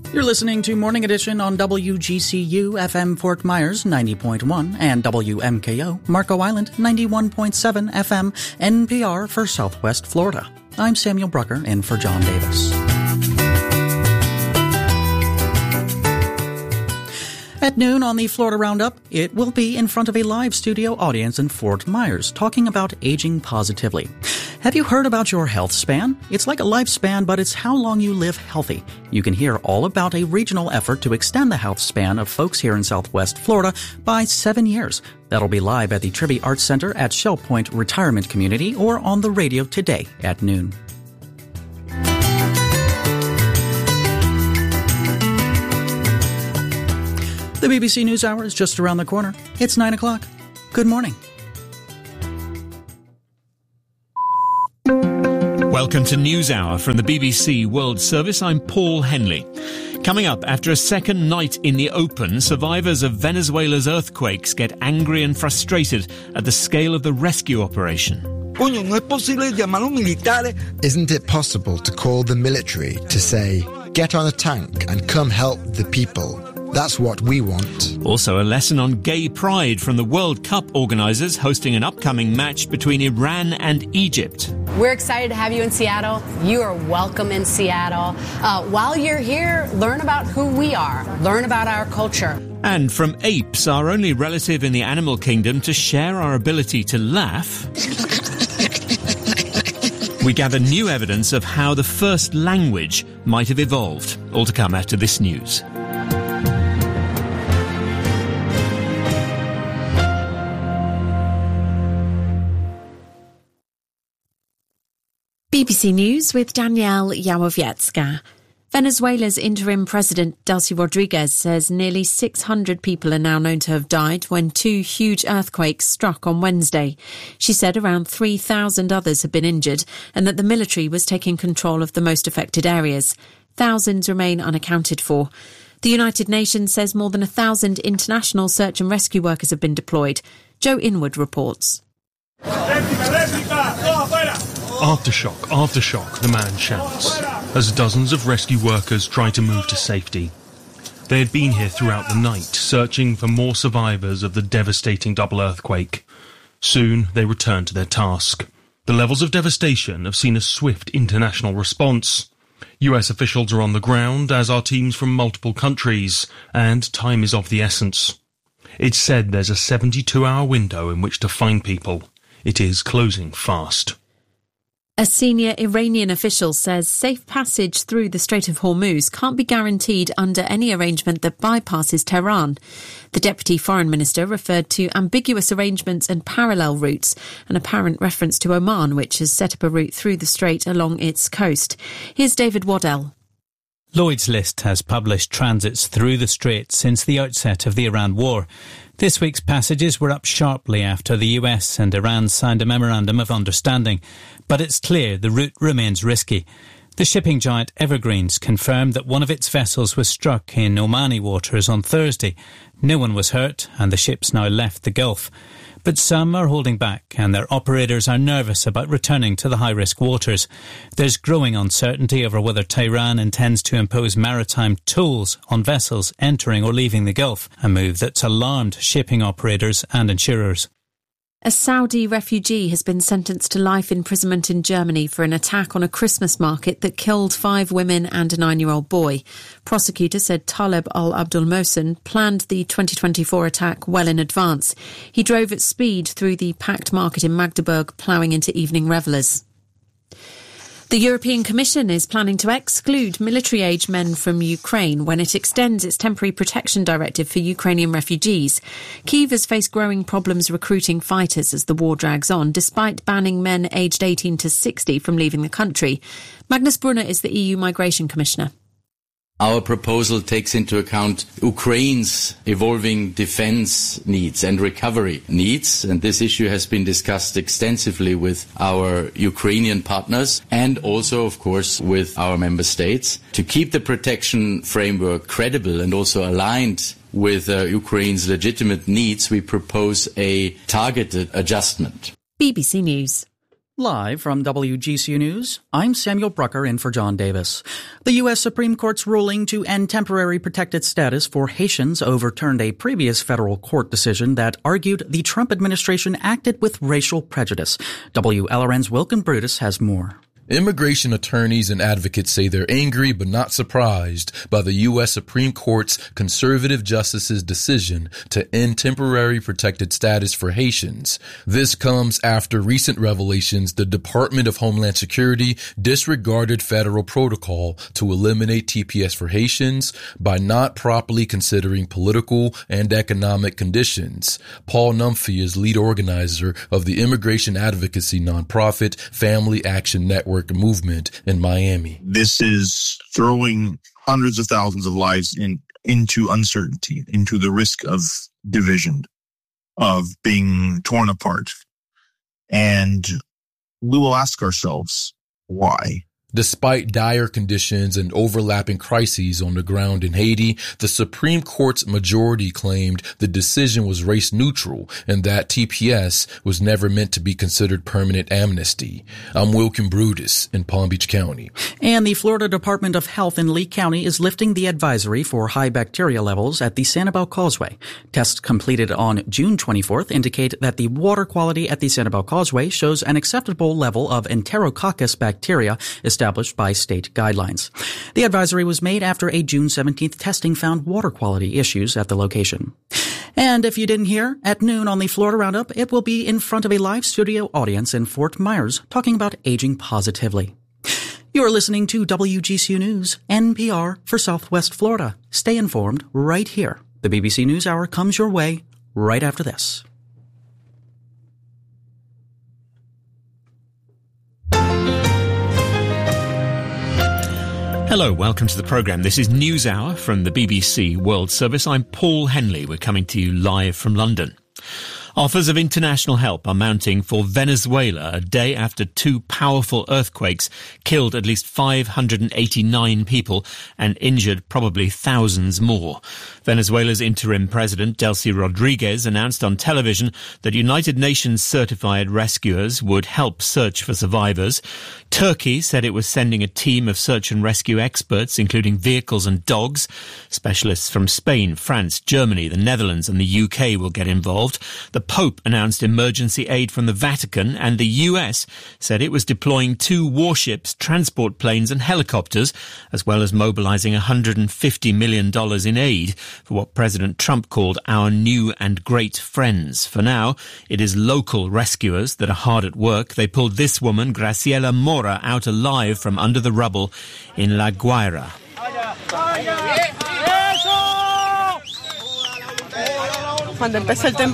You're listening to Morning Edition on WGCU FM Fort Myers 90.1 and WMKO Marco Island 91.7 FM NPR for Southwest Florida. I'm Samuel Brucker in for John Davis. At noon on the Florida Roundup, it will be in front of a live studio audience in Fort Myers talking about aging positively. Have you heard about your health span? It's like a lifespan, but it's how long you live healthy. You can hear all about a regional effort to extend the health span of folks here in Southwest Florida by 7 years. That'll be live at the Trivy Arts Center at Shell Point Retirement Community or on the radio today at noon. The BBC NewsHour is just around the corner. It's 9 o'clock. Good morning. Welcome to NewsHour from the BBC World Service. I'm Paul Henley. Coming up, after a second night in the open, survivors of Venezuela's earthquakes get angry and frustrated at the scale of the rescue operation. Isn't it possible to call the military to say, get on a tank and come help the people? That's what we want. Also a lesson on gay pride from the World Cup organisers hosting an upcoming match between Iran and Egypt. We're excited to have you in Seattle. You are welcome in Seattle. While you're here, learn about who we are. Learn about our culture. And from apes, our only relative in the animal kingdom, to share our ability to laugh, we gather new evidence of how the first language might have evolved. All to come after this news. BBC News with Danielle Yałowiecka. Venezuela's interim president, Delcy Rodriguez, says nearly 600 people are now known to have died when two huge earthquakes struck on Wednesday. She said around 3,000 others have been injured and that the military was taking control of the most affected areas. Thousands remain unaccounted for. The United Nations says more than 1,000 international search and rescue workers have been deployed. Joe Inwood reports. Aftershock, aftershock, the man shouts, as dozens of rescue workers try to move to safety. They had been here throughout the night, searching for more survivors of the devastating double earthquake. Soon they return to their task. The levels of devastation have seen a swift international response. US officials are on the ground, as are teams from multiple countries, and time is of the essence. It's said there's a 72-hour window in which to find people. It is closing fast. A senior Iranian official says safe passage through the Strait of Hormuz can't be guaranteed under any arrangement that bypasses Tehran. The deputy foreign minister referred to ambiguous arrangements and parallel routes, an apparent reference to Oman, which has set up a route through the strait along its coast. Here's David Waddell. Lloyd's List has published transits through the strait since the outset of the Iran war. This week's passages were up sharply after the US and Iran signed a memorandum of understanding, but it's clear the route remains risky. The shipping giant Evergreens confirmed that one of its vessels was struck in Omani waters on Thursday. No one was hurt and the ship's now left the Gulf. But some are holding back and their operators are nervous about returning to the high-risk waters. There's growing uncertainty over whether Tehran intends to impose maritime tolls on vessels entering or leaving the Gulf, a move that's alarmed shipping operators and insurers. A Saudi refugee has been sentenced to life imprisonment in Germany for an attack on a Christmas market that killed 5 women and a 9-year-old boy. Prosecutor said Taleb al-Abdul Mohsen planned the 2024 attack well in advance. He drove at speed through the packed market in Magdeburg, ploughing into evening revellers. The European Commission is planning to exclude military-age men from Ukraine when it extends its temporary protection directive for Ukrainian refugees. Kyiv has faced growing problems recruiting fighters as the war drags on, despite banning men aged 18 to 60 from leaving the country. Magnus Brunner is the EU Migration Commissioner. Our proposal takes into account Ukraine's evolving defense needs and recovery needs, and this issue has been discussed extensively with our Ukrainian partners and also, of course, with our member states. To keep the protection framework credible and also aligned with Ukraine's legitimate needs, we propose a targeted adjustment. BBC News. Live from WGCU News, I'm Samuel Brucker in for John Davis. The U.S. Supreme Court's ruling to end temporary protected status for Haitians overturned a previous federal court decision that argued the Trump administration acted with racial prejudice. WLRN's Wilkin Brutus has more. Immigration attorneys and advocates say they're angry but not surprised by the U.S. Supreme Court's conservative justice's decision to end temporary protected status for Haitians. This comes after recent revelations the Department of Homeland Security disregarded federal protocol to eliminate TPS for Haitians by not properly considering political and economic conditions. Paul Numphy is lead organizer of the immigration advocacy nonprofit Family Action Network movement in Miami. This is throwing hundreds of thousands of lives into uncertainty, into the risk of division, of being torn apart. And we will ask ourselves, why? Despite dire conditions and overlapping crises on the ground in Haiti, the Supreme Court's majority claimed the decision was race neutral and that TPS was never meant to be considered permanent amnesty. I'm Wilkin Brutus in Palm Beach County. And the Florida Department of Health in Lee County is lifting the advisory for high bacteria levels at the Sanibel Causeway. Tests completed on June 24th indicate that the water quality at the Sanibel Causeway shows an acceptable level of Enterococcus bacteria established by state guidelines. The advisory was made after a June 17th testing found water quality issues at the location. And if you didn't hear, at noon on the Florida Roundup, it will be in front of a live studio audience in Fort Myers talking about aging positively. You're listening to WGCU News, NPR for Southwest Florida. Stay informed right here. The BBC NewsHour comes your way right after this. Hello, welcome to the programme. This is NewsHour from the BBC World Service. I'm Paul Henley. We're coming to you live from London. Offers of international help are mounting for Venezuela a day after two powerful earthquakes killed at least 589 people and injured probably thousands more. Venezuela's interim president, Delcy Rodriguez, announced on television that United Nations certified rescuers would help search for survivors. Turkey said it was sending a team of search and rescue experts, including vehicles and dogs. Specialists from Spain, France, Germany, the Netherlands and the UK will get involved. The Pope announced emergency aid from the Vatican, and the US said it was deploying 2 warships, transport planes and helicopters, as well as mobilizing $150 million in aid for what President Trump called our new and great friends. For now, it is local rescuers that are hard at work. They pulled this woman, Graciela Mora, out alive from under the rubble in La Guaira. When the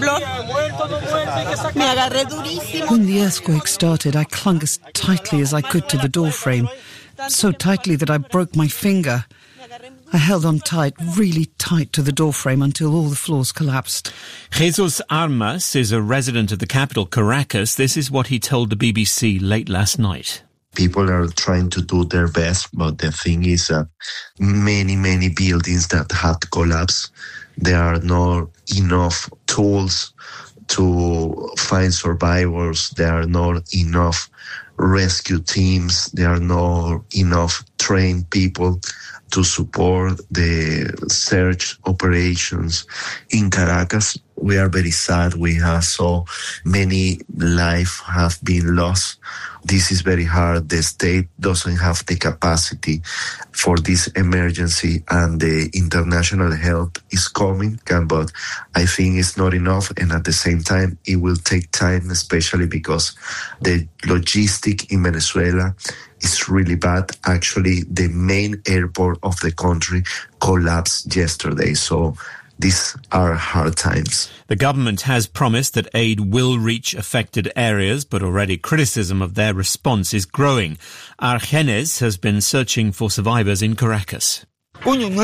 earthquake started, I clung as tightly as I could to the doorframe, so tightly that I broke my finger. I held on tight, really tight to the doorframe until all the floors collapsed. Jesus Armas is a resident of the capital, Caracas. This is what he told the BBC late last night. People are trying to do their best, but the thing is that many buildings that had collapsed, there are not enough tools to find survivors. There are not enough rescue teams. There are not enough trained people to support the search operations in Caracas. We are very sad. We have so many lives have been lost. This is very hard. The state doesn't have the capacity for this emergency, and the international help is coming, but I think it's not enough. And at the same time, it will take time, especially because the logistic in Venezuela is really bad. Actually, the main airport of the country collapsed yesterday. So these are hard times. The government has promised that aid will reach affected areas, but already criticism of their response is growing. Argenes has been searching for survivors in Caracas. Isn't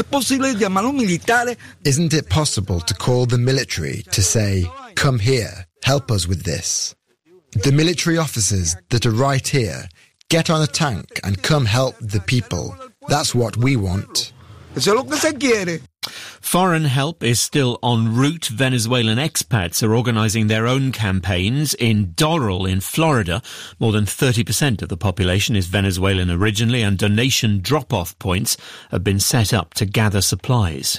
it possible to call the military to say, come here, help us with this? The military officers that are right here, get on a tank and come help the people. That's what we want. Foreign help is still en route. Venezuelan expats are organising their own campaigns. In Doral in Florida, more than 30% of the population is Venezuelan originally, and donation drop-off points have been set up to gather supplies.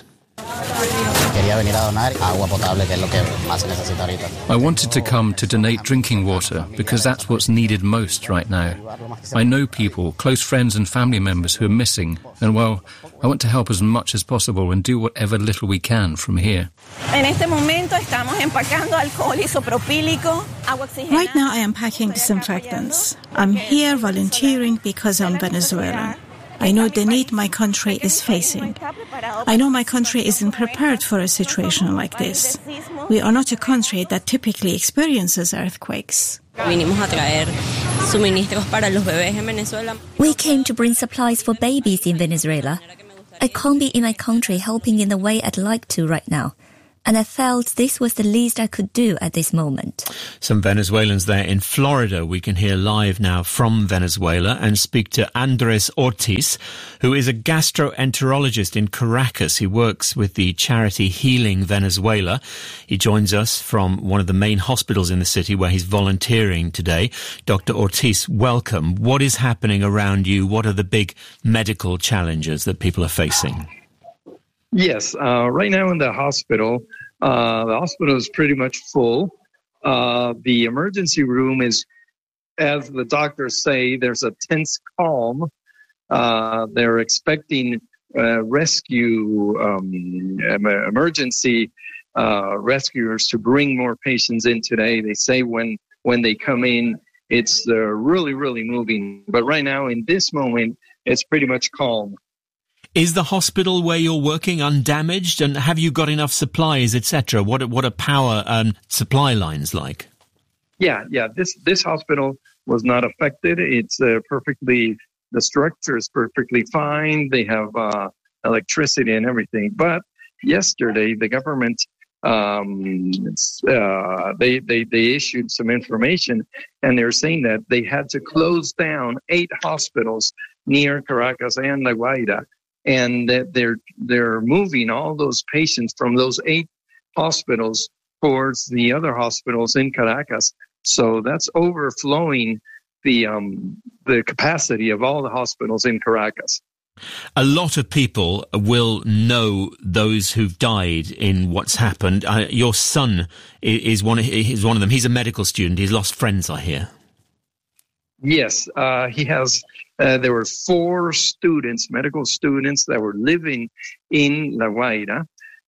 I wanted to come to donate drinking water because that's what's needed most right now. I know people, close friends and family members who are missing, and well, I want to help as much as possible and do whatever little we can from here. Right now I am packing disinfectants. I'm here volunteering because I'm Venezuelan. I know the need my country is facing. I know my country isn't prepared for a situation like this. We are not a country that typically experiences earthquakes. We came to bring supplies for babies in Venezuela. I can't be in my country helping in the way I'd like to right now, and I felt this was the least I could do at this moment. Some Venezuelans there in Florida we can hear live now from Venezuela and speak to Andres Ortiz, who is a gastroenterologist in Caracas. He works with the charity Healing Venezuela. He joins us from one of the main hospitals in the city where he's volunteering today. Dr. Ortiz, welcome. What is happening around you? What are the big medical challenges that people are facing? Yes, right now in the hospital is pretty much full. The emergency room is, as the doctors say, there's a tense calm. They're expecting rescue, emergency rescuers to bring more patients in today. They say when they come in, it's really, really moving. But right now, in this moment, it's pretty much calm. Is the hospital where you're working undamaged, and have you got enough supplies, etc.? What are power and supply lines like? Yeah. This hospital was not affected. It's the structure is perfectly fine. They have electricity and everything. But yesterday, the government they issued some information, and they're saying that they had to close down 8 hospitals near Caracas and La Guaira. And that they're moving all those patients from those 8 hospitals towards the other hospitals in Caracas. So that's overflowing the capacity of all the hospitals in Caracas. A lot of people will know those who've died in what's happened. Your son is one of them. He's a medical student. He's lost friends, I hear. Yes, he has. There were 4 students, medical students, that were living in La Guaira.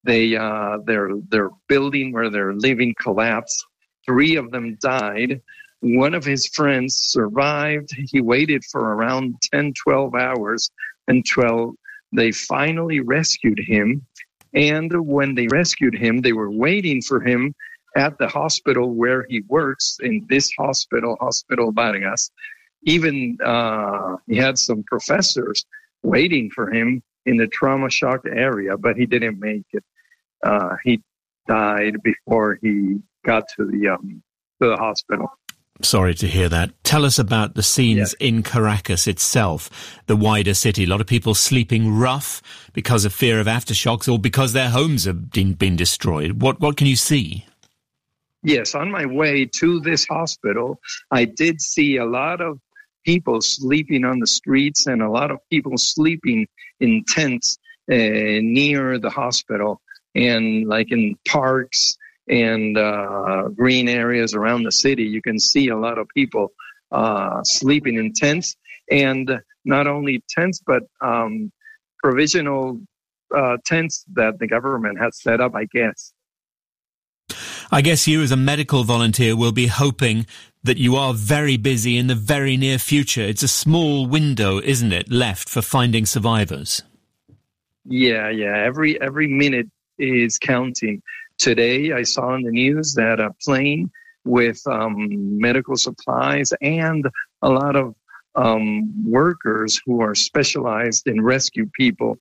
Their building where they're living collapsed. 3 of them died. One of his friends survived. He waited for around 10, 12 hours until they finally rescued him. And when they rescued him, they were waiting for him at the hospital where he works, in this hospital, Hospital Vargas. Even he had some professors waiting for him in the trauma shock area, but he didn't make it. He died before he got to the hospital. Sorry to hear that. Tell us about the scenes in Caracas itself, the wider city. A lot of people sleeping rough because of fear of aftershocks or because their homes have been destroyed. What can you see? Yes, on my way to this hospital, I did see a lot of people sleeping on the streets and a lot of people sleeping in tents near the hospital and like in parks and green areas around the city. You can see a lot of people sleeping in tents, and not only tents, but provisional tents that the government has set up, I guess. I guess you as a medical volunteer will be hoping that you are very busy in the very near future. It's a small window, isn't it, left for finding survivors? Yeah. Every minute is counting. Today, I saw in the news that a plane with medical supplies and a lot of workers who are specialized in rescue people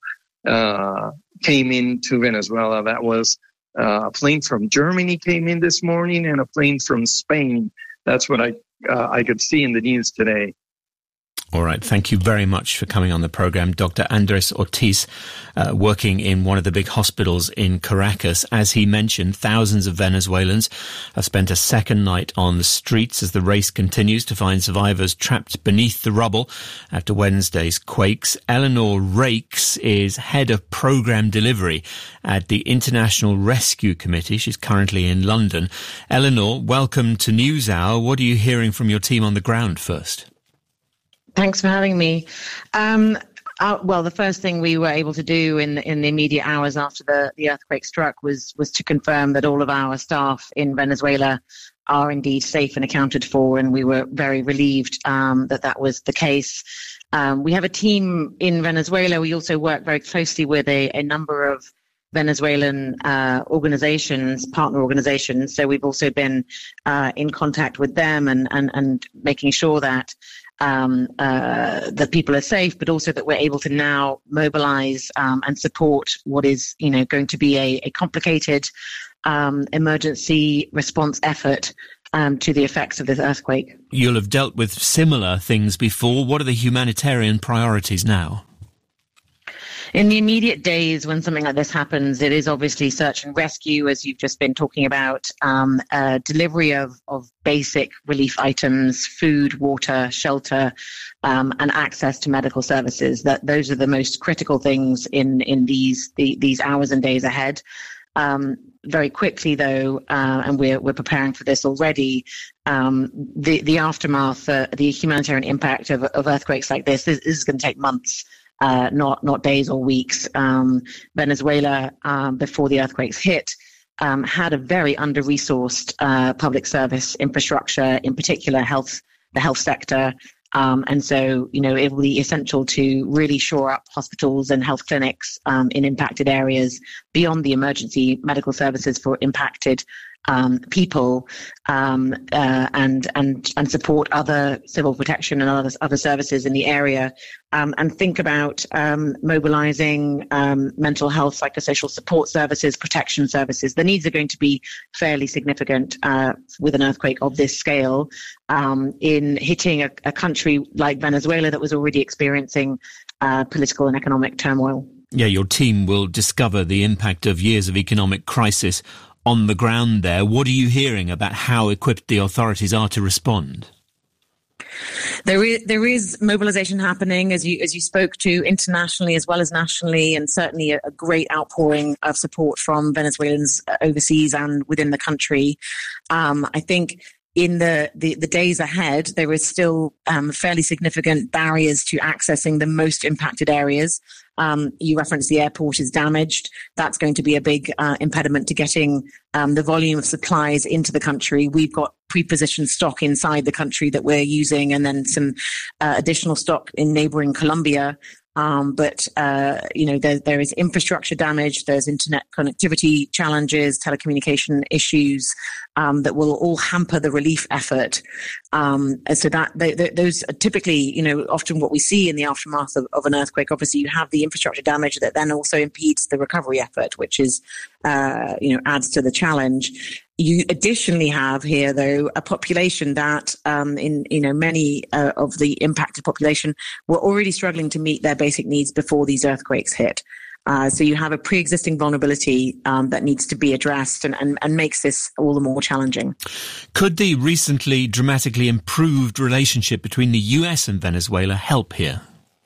came into Venezuela. That was a plane from Germany came in this morning and a plane from Spain. That's what I could see in the news today. All right. Thank you very much for coming on the program. Dr. Andres Ortiz, working in one of the big hospitals in Caracas. As he mentioned, thousands of Venezuelans have spent a second night on the streets as the race continues to find survivors trapped beneath the rubble after Wednesday's quakes. Eleanor Rakes is head of program delivery at the International Rescue Committee. She's currently in London. Eleanor, welcome to NewsHour. What are you hearing from your team on the ground first? Thanks for having me. Well, the first thing we were able to do in the immediate hours after the earthquake struck was to confirm that all of our staff in Venezuela are indeed safe and accounted for, and we were very relieved that was the case. We have a team in Venezuela. We also work very closely with a number of Venezuelan organizations, partner organizations. So we've also been in contact with them and making sure that that people are safe, but also that we're able to now mobilize and support what is, going to be a complicated emergency response effort to the effects of this earthquake. You'll have dealt with similar things before. What are the humanitarian priorities now? In the immediate days when something like this happens, it is obviously search and rescue, as you've just been talking about, delivery of basic relief items, food, water, shelter, and access to medical services. Those are the most critical things in these hours and days ahead. Very quickly, though, and we're preparing for this already, the aftermath, the humanitarian impact of earthquakes like this is going to take months. Not days or weeks. Venezuela, before the earthquakes hit, had a very under-resourced public service infrastructure, in particular the health sector. And so, it will be essential to really shore up hospitals and health clinics in impacted areas beyond the emergency medical services for impacted people, and support other civil protection and other services in the area, and think about mobilizing mental health, psychosocial support services, protection services. The needs are going to be fairly significant with an earthquake of this scale, in hitting a country like Venezuela that was already experiencing political and economic turmoil. Yeah, your team will discover the impact of years of economic crisis on the ground there. What are you hearing about how equipped the authorities are to respond? There is mobilization happening, as you spoke to, internationally as well as nationally, and certainly a great outpouring of support from Venezuelans overseas and within the country. I think in the days ahead, there is still fairly significant barriers to accessing the most impacted areas. You referenced the airport is damaged. That's going to be a big impediment to getting the volume of supplies into the country. We've got pre-positioned stock inside the country that we're using, and then some additional stock in neighboring Colombia. But there is infrastructure damage, there's internet connectivity challenges, telecommunication issues that will all hamper the relief effort. So that those are typically, often what we see in the aftermath of an earthquake. Obviously, you have the infrastructure damage that then also impedes the recovery effort, which is, adds to the challenge. You additionally have here, though, a population that, many of the impacted population were already struggling to meet their basic needs before these earthquakes hit. So you have a pre-existing vulnerability that needs to be addressed and makes this all the more challenging. Could the recently dramatically improved relationship between the US and Venezuela help here?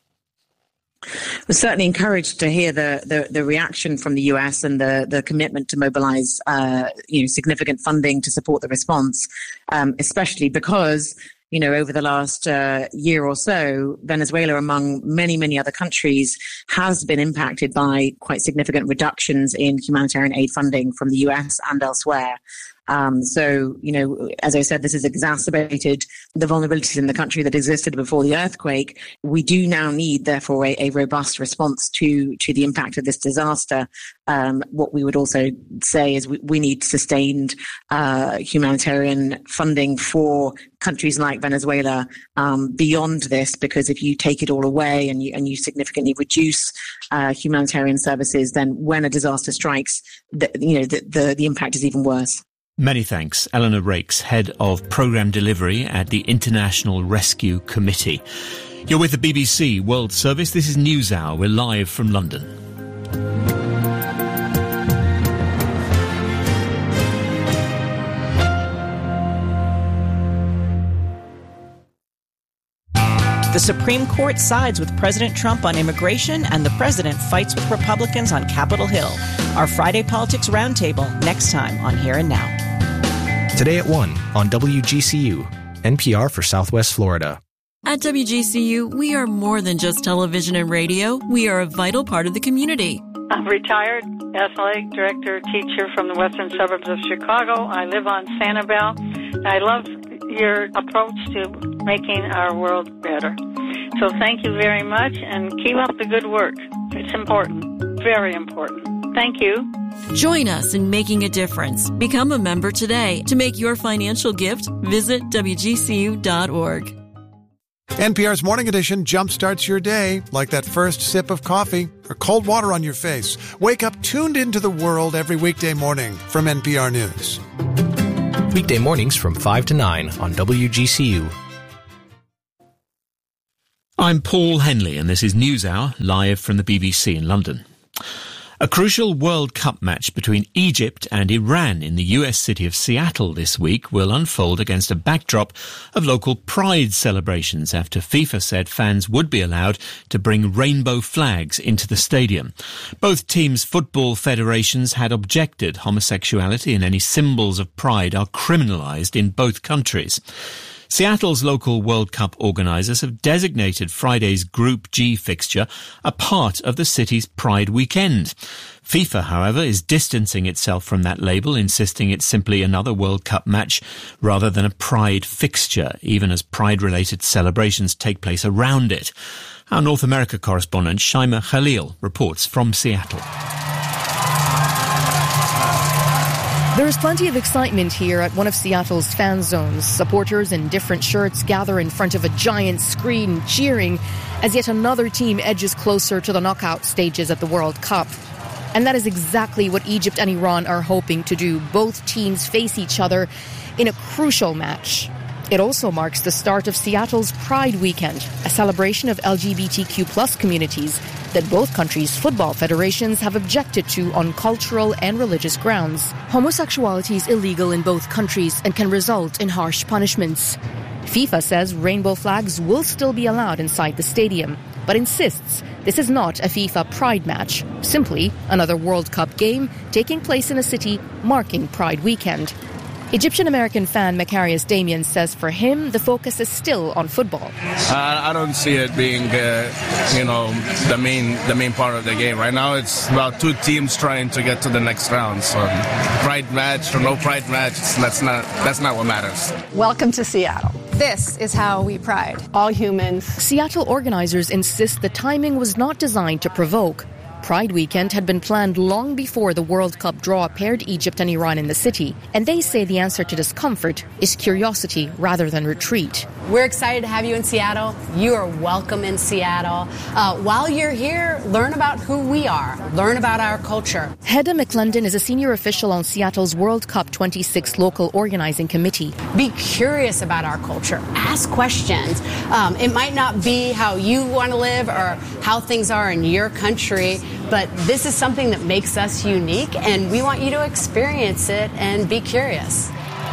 We're certainly encouraged to hear the reaction from the US and the commitment to mobilize significant funding to support the response, especially because over the last year or so, Venezuela, among many, many other countries, has been impacted by quite significant reductions in humanitarian aid funding from the US and elsewhere. So, as I said, this has exacerbated the vulnerabilities in the country that existed before the earthquake. We do now need, therefore, a robust response to the impact of this disaster. What we would also say is we need sustained humanitarian funding for countries like Venezuela beyond this, because if you take it all away and you significantly reduce humanitarian services, then when a disaster strikes, the impact is even worse. Many thanks, Eleanor Rakes, Head of Programme Delivery at the International Rescue Committee. You're with the BBC World Service. This is NewsHour. We're live from London. The Supreme Court sides with President Trump on immigration, and the president fights with Republicans on Capitol Hill. Our Friday Politics Roundtable next time on Here and Now. Today at 1 on WGCU, NPR for Southwest Florida. At WGCU, we are more than just television and radio. We are a vital part of the community. I'm retired athletic director, teacher from the western suburbs of Chicago. I live on Sanibel. I love your approach to making our world better. So thank you very much, and keep up the good work. It's important, very important. Thank you. Join us in making a difference. Become a member today. To make your financial gift, visit WGCU.org. NPR's Morning Edition jumpstarts your day like that first sip of coffee or cold water on your face. Wake up tuned into the world every weekday morning from NPR News. Weekday mornings from 5 to 9 on WGCU. I'm Paul Henley, and this is NewsHour, live from the BBC in London. A crucial World Cup match between Egypt and Iran in the US city of Seattle this week will unfold against a backdrop of local pride celebrations after FIFA said fans would be allowed to bring rainbow flags into the stadium. Both teams' football federations had objected homosexuality, and any symbols of pride are criminalised in both countries. Seattle's local World Cup organisers have designated Friday's Group G fixture a part of the city's Pride weekend. FIFA, however, is distancing itself from that label, insisting it's simply another World Cup match rather than a Pride fixture, even as Pride-related celebrations take place around it. Our North America correspondent Shaima Khalil reports from Seattle. There is plenty of excitement here at one of Seattle's fan zones. Supporters in different shirts gather in front of a giant screen, cheering as yet another team edges closer to the knockout stages at the World Cup. And that is exactly what Egypt and Iran are hoping to do. Both teams face each other in a crucial match. It also marks the start of Seattle's Pride Weekend, a celebration of LGBTQ+ communities that both countries' football federations have objected to on cultural and religious grounds. Homosexuality is illegal in both countries and can result in harsh punishments. FIFA says rainbow flags will still be allowed inside the stadium, but insists this is not a FIFA Pride match, simply another World Cup game taking place in a city marking Pride Weekend. Egyptian-American fan Macarius Damien says for him, the focus is still on football. I don't see it being, the main part of the game. Right now, it's about two teams trying to get to the next round. So, pride match or no pride match, that's not what matters. Welcome to Seattle. This is how we pride all humans. Seattle organizers insist the timing was not designed to provoke. Pride Weekend had been planned long before the World Cup draw paired Egypt and Iran in the city, and they say the answer to discomfort is curiosity rather than retreat. We're excited to have you in Seattle. You are welcome in Seattle. While you're here, learn about who we are, learn about our culture. Hedda McClendon is a senior official on Seattle's World Cup 26 local organizing committee. Be curious about our culture. Ask questions. It might not be how you want to live or how things are in your country, but this is something that makes us unique, and we want you to experience it and be curious.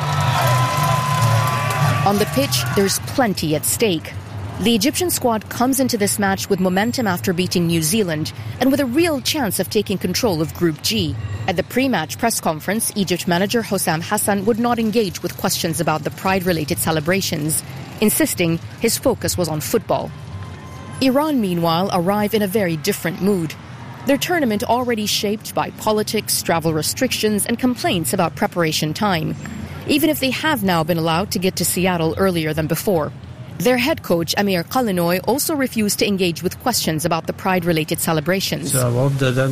On the pitch, there's plenty at stake. The Egyptian squad comes into this match with momentum after beating New Zealand and with a real chance of taking control of Group G. At the pre-match press conference, Egypt manager Hossam Hassan would not engage with questions about the Pride-related celebrations, insisting his focus was on football. Iran, meanwhile, arrive in a very different mood. Their tournament already shaped by politics, travel restrictions, and complaints about preparation time, even if they have now been allowed to get to Seattle earlier than before. Their head coach, Amir Qalinoy, also refused to engage with questions about the Pride-related celebrations. We are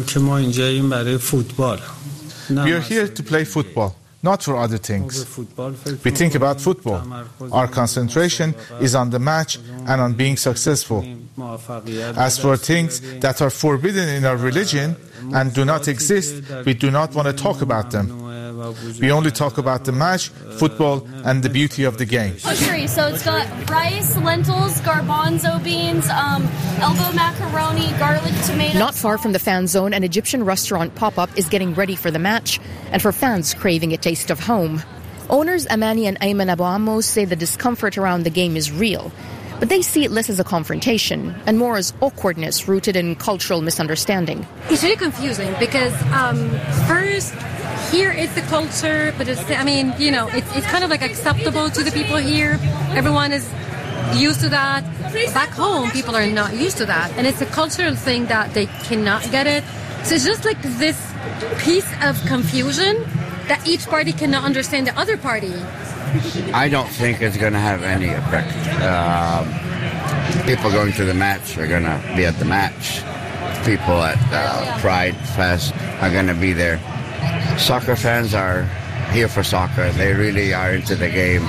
here to play football, not for other things. We think about football. Our concentration is on the match and on being successful. As for things that are forbidden in our religion and do not exist, we do not want to talk about them. We only talk about the match, football, and the beauty of the game. Koshery, so it's got rice, lentils, garbanzo beans, elbow macaroni, garlic, tomato. Not far from the fan zone, an Egyptian restaurant pop-up is getting ready for the match, and for fans craving a taste of home. Owners Amani and Ayman Abu Ammos say the discomfort around the game is real, but they see it less as a confrontation and more as awkwardness rooted in cultural misunderstanding. It's really confusing because first, here it's the culture, but it's kind of like acceptable to the people here. Everyone is used to that. Back home, people are not used to that. And it's a cultural thing that they cannot get it. So it's just like this piece of confusion that each party cannot understand the other party. I don't think it's going to have any effect. People going to the match are going to be at the match. People at Pride Fest are going to be there. Soccer fans are here for soccer. They really are into the game.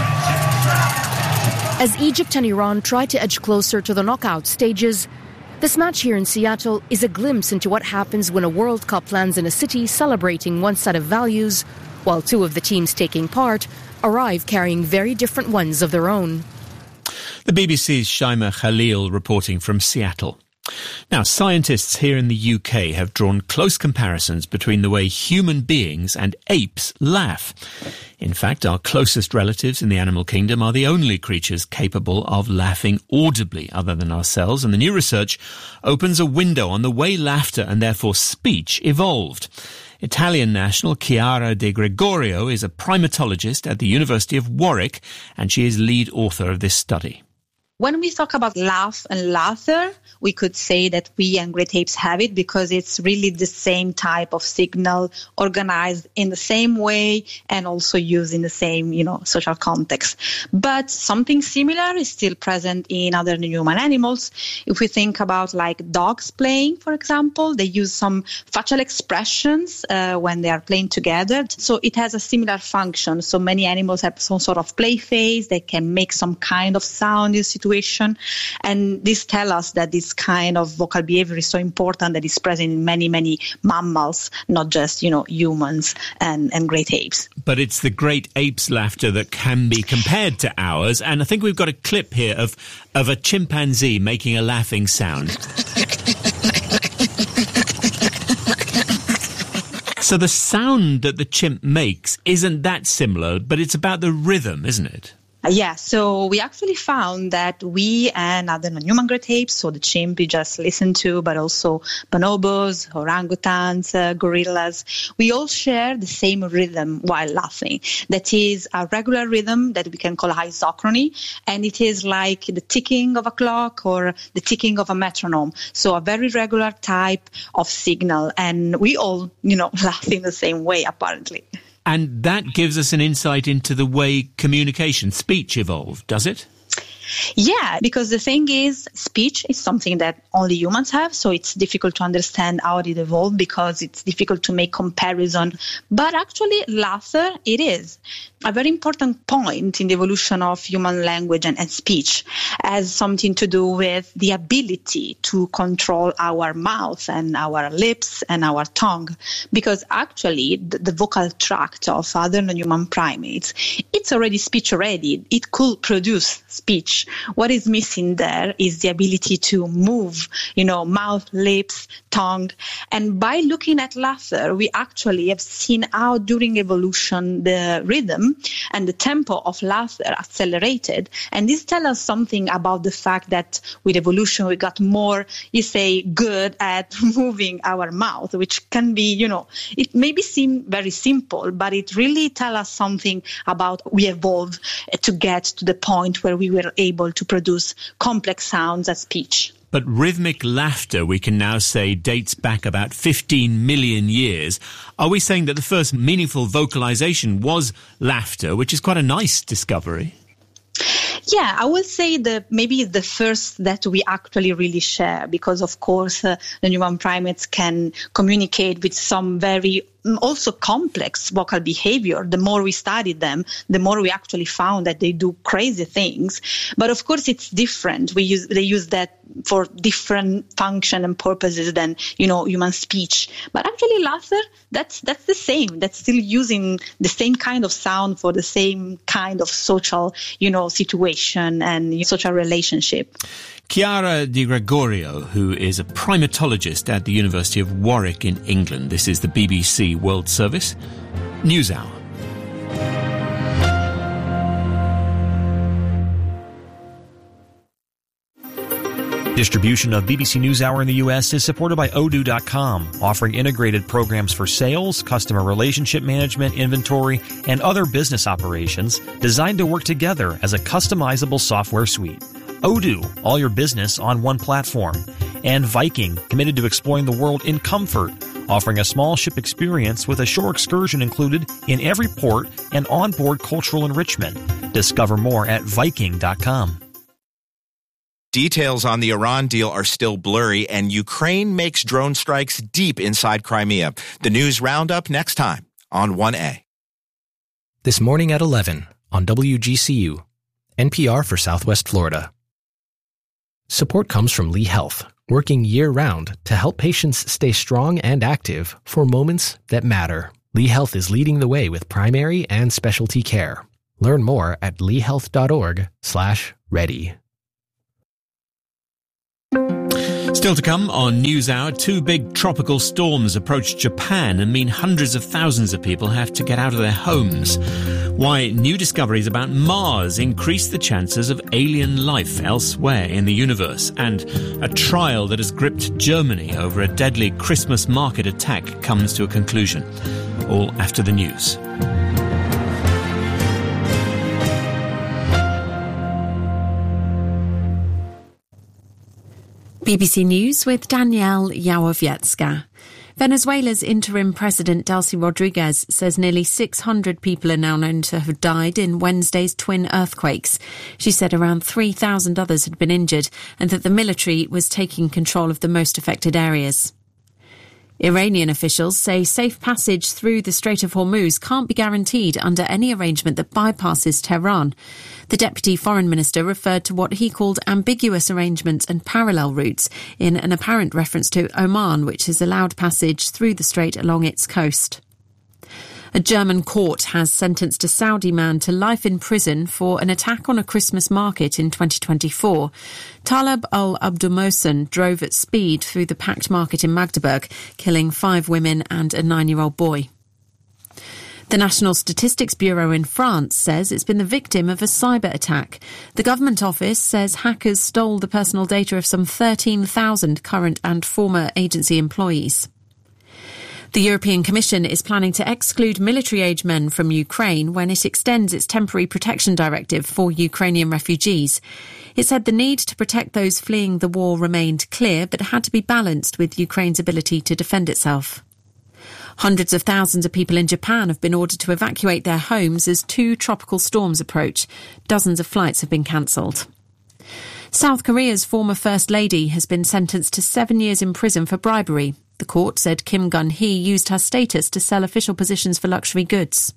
As Egypt and Iran try to edge closer to the knockout stages, this match here in Seattle is a glimpse into what happens when a World Cup lands in a city celebrating one set of values, while two of the teams taking part arrive carrying very different ones of their own. The BBC's Shaima Khalil reporting from Seattle. Now, scientists here in the UK have drawn close comparisons between the way human beings and apes laugh. In fact, our closest relatives in the animal kingdom are the only creatures capable of laughing audibly other than ourselves, and the new research opens a window on the way laughter and therefore speech evolved. Italian national Chiara De Gregorio is a primatologist at the University of Warwick, and she is lead author of this study. When we talk about laugh and laughter, we could say that we and great apes have it because it's really the same type of signal organized in the same way and also used in the same, social context. But something similar is still present in other non-human animals. If we think about like dogs playing, for example, they use some facial expressions when they are playing together. So it has a similar function. So many animals have some sort of play phase. They can make some kind of sound in situation. And this tells us that this kind of vocal behavior is so important that it's present in many, many mammals, not just, humans and great apes. But it's the great apes' laughter that can be compared to ours. And I think we've got a clip here of a chimpanzee making a laughing sound. So the sound that the chimp makes isn't that similar, but it's about the rhythm, isn't it? Yeah, so we actually found that we and other non-human great apes, so the chimp we just listened to, but also bonobos, orangutans, gorillas, we all share the same rhythm while laughing. That is a regular rhythm that we can call isochrony, and it is like the ticking of a clock or the ticking of a metronome. So a very regular type of signal, and we all, laugh in the same way, apparently. And that gives us an insight into the way speech evolved, does it? Yeah, because the thing is, speech is something that only humans have, so it's difficult to understand how it evolved because it's difficult to make comparison. But actually, laughter, it is a very important point in the evolution of human language and speech, has something to do with the ability to control our mouth and our lips and our tongue. Because actually, the vocal tract of other non-human primates, it's already speech already. It could produce speech. What is missing there is the ability to move, mouth, lips, tongue. And by looking at laughter, we actually have seen how during evolution the rhythm and the tempo of laughter accelerated. And this tells us something about the fact that with evolution we got more, good at moving our mouth, which can be, it maybe seem very simple, but it really tells us something about we evolved to get to the point where we were able to produce complex sounds as speech. But rhythmic laughter, we can now say, dates back about 15 million years. Are we saying that the first meaningful vocalization was laughter, which is quite a nice discovery? Yeah, I would say that maybe it's the first that we actually really share because, of course, the non-human primates can communicate with some very also complex vocal behavior. The more we studied them, the more we actually found that they do crazy things. But of course, it's different. They use that for different function and purposes than, human speech. But actually, laughter, that's the same. That's still using the same kind of sound for the same kind of social, situation and social relationship. Chiara Di Gregorio, who is a primatologist at the University of Warwick in England. This is the BBC World Service NewsHour. Distribution of BBC NewsHour in the U.S. is supported by Odoo.com, offering integrated programs for sales, customer relationship management, inventory, and other business operations designed to work together as a customizable software suite. Odoo, all your business on one platform. And Viking, committed to exploring the world in comfort, offering a small ship experience with a shore excursion included in every port and onboard cultural enrichment. Discover more at Viking.com. Details on the Iran deal are still blurry, and Ukraine makes drone strikes deep inside Crimea. The news roundup next time on 1A. This morning at 11 on WGCU, NPR for Southwest Florida. Support comes from Lee Health, working year-round to help patients stay strong and active for moments that matter. Lee Health is leading the way with primary and specialty care. Learn more at leehealth.org/ready. Still to come on NewsHour, 2 big tropical storms approach Japan and mean hundreds of thousands of people have to get out of their homes. Why new discoveries about Mars increase the chances of alien life elsewhere in the universe. And a trial that has gripped Germany over a deadly Christmas market attack comes to a conclusion. All after the news. BBC News with Danielle Yałowiecka. Venezuela's interim president Delcy Rodriguez says nearly 600 people are now known to have died in Wednesday's twin earthquakes. She said around 3,000 others had been injured and that the military was taking control of the most affected areas. Iranian officials say safe passage through the Strait of Hormuz can't be guaranteed under any arrangement that bypasses Tehran. The deputy foreign minister referred to what he called ambiguous arrangements and parallel routes in an apparent reference to Oman, which has allowed passage through the strait along its coast. A German court has sentenced a Saudi man to life in prison for an attack on a Christmas market in 2024. Taleb al-Abdulmohsen drove at speed through the packed market in Magdeburg, killing 5 women and a 9-year-old boy. The National Statistics Bureau in France says it's been the victim of a cyber attack. The government office says hackers stole the personal data of some 13,000 current and former agency employees. The European Commission is planning to exclude military-age men from Ukraine when it extends its temporary protection directive for Ukrainian refugees. It said the need to protect those fleeing the war remained clear, but had to be balanced with Ukraine's ability to defend itself. Hundreds of thousands of people in Japan have been ordered to evacuate their homes as 2 tropical storms approach. Dozens of flights have been cancelled. South Korea's former First Lady has been sentenced to 7 years in prison for bribery. The court said Kim Gun-hee used her status to sell official positions for luxury goods.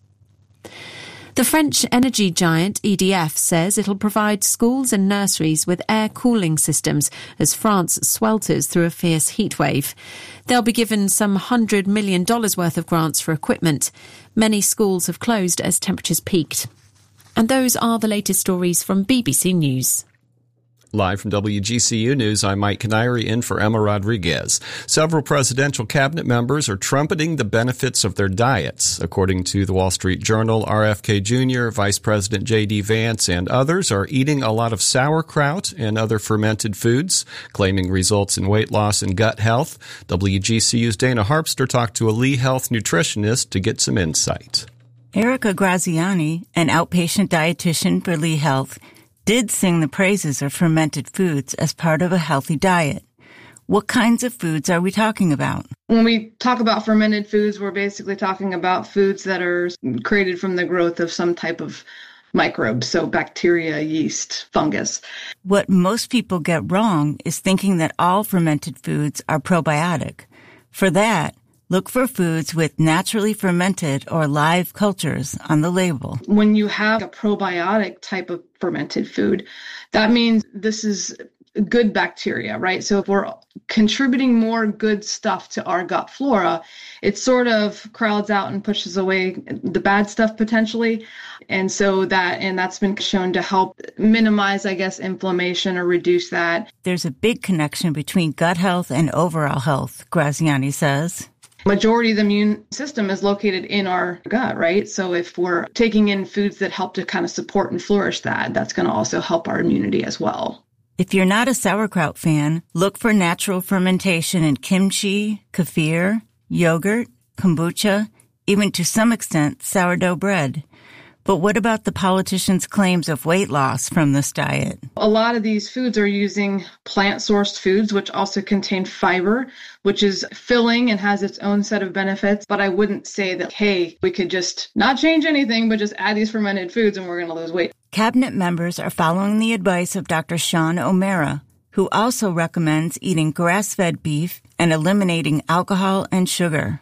The French energy giant EDF says it'll provide schools and nurseries with air cooling systems as France swelters through a fierce heatwave. They'll be given some $100 million worth of grants for equipment. Many schools have closed as temperatures peaked. And those are the latest stories from BBC News. Live from WGCU News, I'm Mike Canary in for Emma Rodriguez. Several presidential cabinet members are trumpeting the benefits of their diets. According to the Wall Street Journal, RFK Jr., Vice President J.D. Vance, and others are eating a lot of sauerkraut and other fermented foods, claiming results in weight loss and gut health. WGCU's Dana Harpster talked to a Lee Health nutritionist to get some insight. Erica Graziani, an outpatient dietitian for Lee Health, did sing the praises of fermented foods as part of a healthy diet. What kinds of foods are we talking about? When we talk about fermented foods, we're basically talking about foods that are created from the growth of some type of microbes, so bacteria, yeast, fungus. What most people get wrong is thinking that all fermented foods are probiotic. For that, Look for foods with naturally fermented or live cultures on the label. When you have a probiotic type of fermented food, that means this is good bacteria, right? So if we're contributing more good stuff to our gut flora, it sort of crowds out and pushes away the bad stuff potentially. And so that's been shown to help minimize, I guess, inflammation or reduce that. There's a big connection between gut health and overall health, Graziani says. Majority of the immune system is located in our gut, right? So if we're taking in foods that help to kind of support and flourish that's going to also help our immunity as well. If you're not a sauerkraut fan, look for natural fermentation in kimchi, kefir, yogurt, kombucha, even to some extent sourdough bread. But what about the politicians' claims of weight loss from this diet? A lot of these foods are using plant-sourced foods, which also contain fiber, which is filling and has its own set of benefits. But I wouldn't say that, hey, we could just not change anything, but just add these fermented foods and we're going to lose weight. Cabinet members are following the advice of Dr. Sean O'Mara, who also recommends eating grass-fed beef and eliminating alcohol and sugar.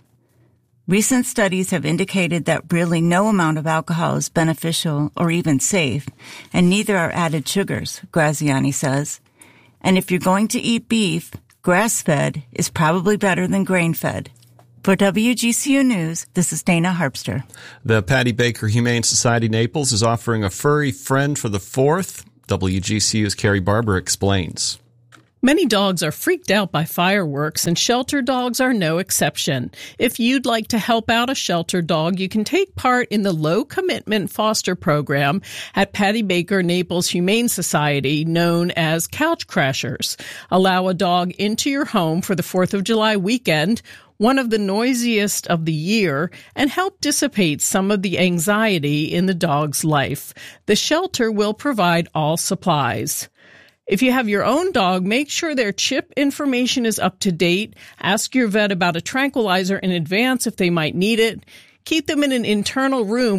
Recent studies have indicated that really no amount of alcohol is beneficial or even safe, and neither are added sugars, Graziani says. And if you're going to eat beef, grass-fed is probably better than grain-fed. For WGCU News, this is Dana Harpster. The Patty Baker Humane Society Naples is offering a furry friend for the 4th. WGCU's Carrie Barber explains. Many dogs are freaked out by fireworks, and shelter dogs are no exception. If you'd like to help out a shelter dog, you can take part in the low-commitment foster program at Patty Baker Naples Humane Society, known as Couch Crashers. Allow a dog into your home for the 4th of July weekend, one of the noisiest of the year, and help dissipate some of the anxiety in the dog's life. The shelter will provide all supplies. If you have your own dog, make sure their chip information is up to date. Ask your vet about a tranquilizer in advance if they might need it. Keep them in an internal room